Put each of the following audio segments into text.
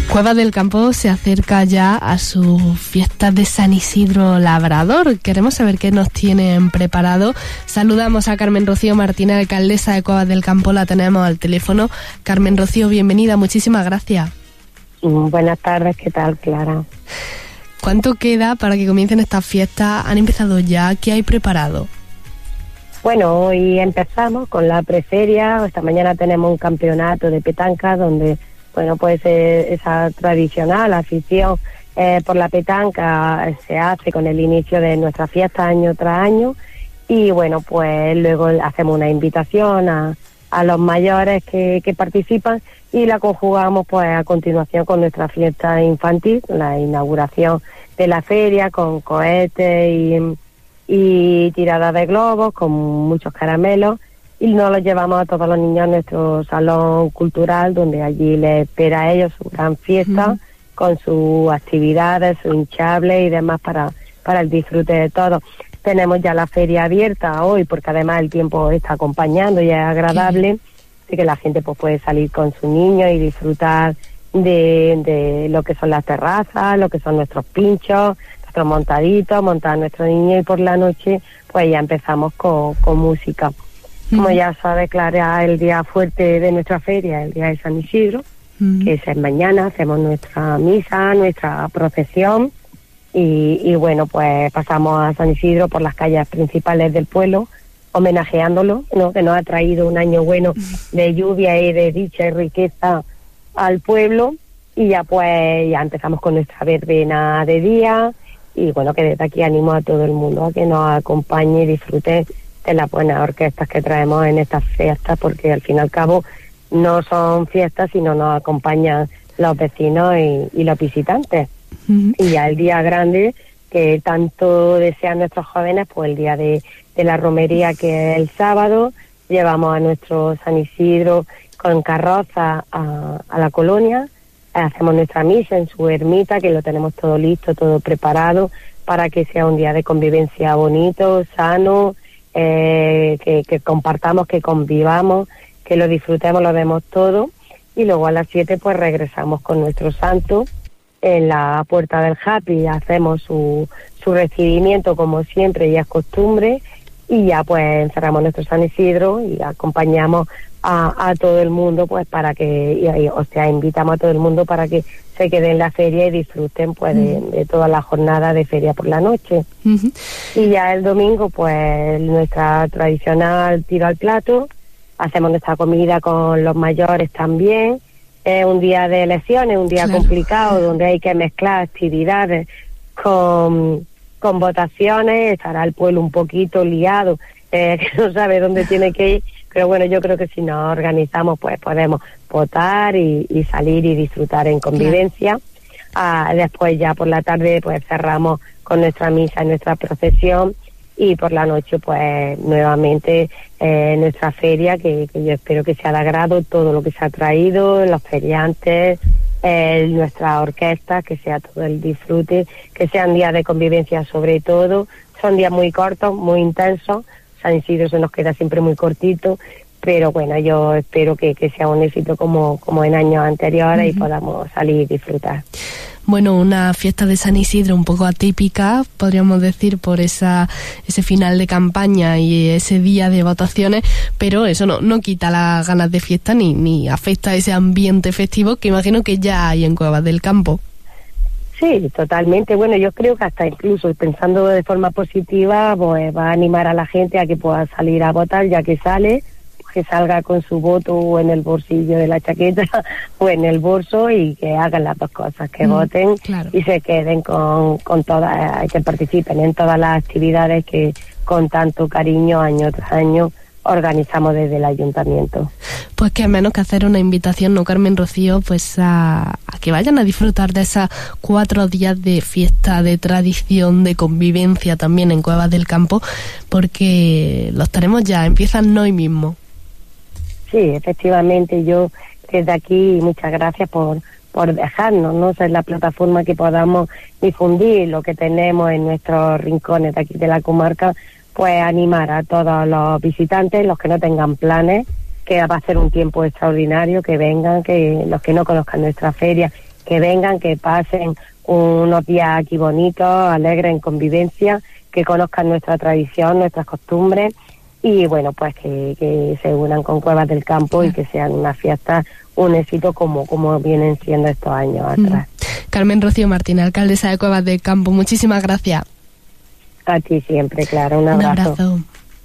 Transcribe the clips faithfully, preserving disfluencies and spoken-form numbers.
Cuevas del Campo se acerca ya a sus fiestas de San Isidro Labrador. Queremos saber qué nos tienen preparado. Saludamos a Carmen Rocío Martínez, alcaldesa de Cuevas del Campo. La tenemos al teléfono. Carmen Rocío, bienvenida. Muchísimas gracias. Buenas tardes. ¿Qué tal, Clara? ¿Cuánto queda para que comiencen estas fiestas? ¿Han empezado ya? ¿Qué hay preparado? Bueno, hoy empezamos con la preferia. Esta mañana tenemos un campeonato de petanca donde... Bueno, pues eh, esa tradicional afición eh, por la petanca se hace con el inicio de nuestra fiesta año tras año y bueno, pues luego hacemos una invitación a, a los mayores que, que participan y la conjugamos pues a continuación con nuestra fiesta infantil, la inauguración de la feria con cohetes y, y tiradas de globos, con muchos caramelos. Y nos los llevamos a todos los niños a nuestro salón cultural, donde allí les espera a ellos su gran fiesta, uh-huh. con sus actividades, su hinchable y demás para, para el disfrute de todos. Tenemos ya la feria abierta hoy, porque además el tiempo está acompañando y es agradable, uh-huh. así que la gente pues puede salir con su niño y disfrutar de, de lo que son las terrazas, lo que son nuestros pinchos, nuestros montaditos, montar a nuestro niño y por la noche pues ya empezamos con, con música. Como ya sabe Clara, el día fuerte de nuestra feria, el día de San Isidro, mm. que es mañana, hacemos nuestra misa, nuestra procesión y, y bueno, pues pasamos a San Isidro por las calles principales del pueblo, homenajeándolo, ¿no? Que nos ha traído un año bueno de lluvia y de dicha y riqueza al pueblo y ya pues ya empezamos con nuestra verbena de día y bueno, que desde aquí animo a todo el mundo a que nos acompañe y disfrute de las buenas orquestas que traemos en estas fiestas, porque al fin y al cabo no son fiestas, sino nos acompañan los vecinos y, y los visitantes. Uh-huh. Y ya el día grande, que tanto desean nuestros jóvenes, pues el día de, de la romería, que es el sábado, llevamos a nuestro San Isidro con carroza a, a la colonia, hacemos nuestra misa en su ermita, que lo tenemos todo listo, todo preparado, para que sea un día de convivencia bonito, sano, Eh, que, que compartamos, que convivamos, que lo disfrutemos, lo demos todo y luego a las siete pues regresamos con nuestro santo en la puerta del Happy, hacemos su, su recibimiento como siempre y es costumbre y ya pues encerramos nuestro San Isidro y acompañamos a, a todo el mundo pues para que, y, y, o sea, invitamos a todo el mundo para que se queden en la feria y disfruten pues de, uh-huh. de toda la jornada de feria por la noche. Uh-huh. Y ya el domingo pues nuestra tradicional tiro al plato, hacemos nuestra comida con los mayores también, es un día de elecciones, un día claro. complicado donde hay que mezclar actividades con, con votaciones, estará el pueblo un poquito liado, eh, que no sabe dónde tiene que ir, pero bueno, yo creo que si nos organizamos pues podemos votar y, y salir y disfrutar en convivencia. Claro. Ah, después ya por la tarde pues cerramos con nuestra misa, nuestra procesión y por la noche pues nuevamente eh, nuestra feria, que, que yo espero que sea de agrado todo lo que se ha traído, los feriantes, eh, nuestra orquesta, que sea todo el disfrute, que sean días de convivencia sobre todo. Son días muy cortos, muy intensos. San Isidro se nos queda siempre muy cortito, pero bueno, yo espero que, que sea un éxito como, como en años anteriores uh-huh. y podamos salir y disfrutar. Bueno, una fiesta de San Isidro un poco atípica, podríamos decir, por esa ese final de campaña y ese día de votaciones, pero eso no, no quita las ganas de fiesta ni, ni afecta ese ambiente festivo que imagino que ya hay en Cuevas del Campo. Sí, totalmente. Bueno, yo creo que hasta incluso pensando de forma positiva, pues va a animar a la gente a que pueda salir a votar, ya que sale, que salga con su voto o en el bolsillo de la chaqueta o en el bolso y que hagan las dos cosas, que mm, voten claro. y se queden con, con todas, que participen en todas las actividades que con tanto cariño año tras año organizamos desde el ayuntamiento. Pues que menos que hacer una invitación, ¿no, Carmen Rocío? Pues a, a que vayan a disfrutar de esas cuatro días de fiesta, de tradición, de convivencia también en Cuevas del Campo, porque los tenemos ya, empiezan hoy mismo. Sí, efectivamente, yo desde aquí muchas gracias por por dejarnos, ¿no? Ser la plataforma que podamos difundir lo que tenemos en nuestros rincones de aquí de la comarca, pues animar a todos los visitantes, los que no tengan planes, que va a ser un tiempo extraordinario, que vengan, que los que no conozcan nuestra feria, que vengan, que pasen unos días aquí bonitos, alegres, en convivencia, que conozcan nuestra tradición, nuestras costumbres y bueno, pues que, que se unan con Cuevas del Campo y que sean una fiesta, un éxito como, como vienen siendo estos años atrás. Mm. Carmen Rocío Martín, alcaldesa de Cuevas del Campo, muchísimas gracias. A ti siempre, Clara, un abrazo. Un abrazo.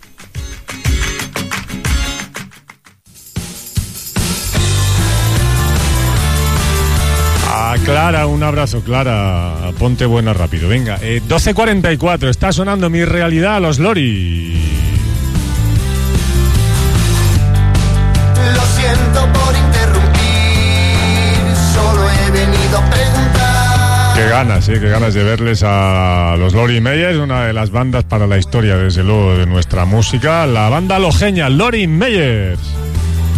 Ah, Clara, un abrazo, Clara. Ponte buena rápido. Venga, eh, doce cuarenta y cuatro, está sonando Mi Realidad, Los Lori. Lo siento por interrumpir, solo he venido a preguntar. Qué ganas, eh, qué ganas de verles a los Lori Meyers, una de las bandas para la historia, desde luego, de nuestra música. La banda lojeña, Lori Meyers.